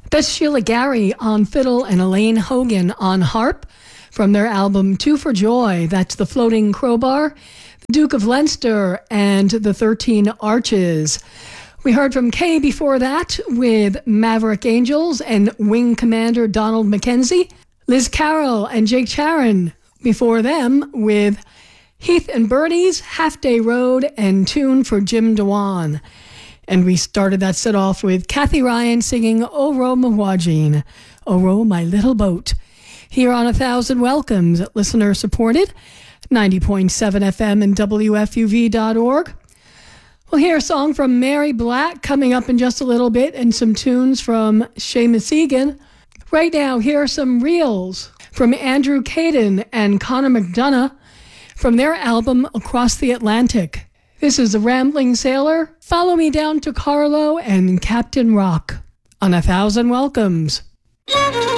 That's Sheila Gary on fiddle and Elaine Hogan on harp from their album Two for Joy. That's The Floating Crowbar, The Duke of Leinster, and The 13 Arches. We heard from Kay before that with Maverick Angels and Wing Commander Donald Mackenzie. Liz Carroll and Jake Charon before them with Heath and Bernie's Half Day Road and Tune for Jim Dewan. And we started that set off with Kathy Ryan singing O Row Mawajin, O Row My Little Boat. Here on 1,000 Welcomes, listener supported, 90.7 FM and WFUV.org. We'll hear a song from Mary Black coming up in just a little bit and some tunes from Seamus Egan. Right now, here are some reels from Andrew Caden and Connor McDonough from their album Across the Atlantic. This is The Rambling Sailor, Follow Me Down to Carlo, and Captain Rock on 1,000 Welcomes.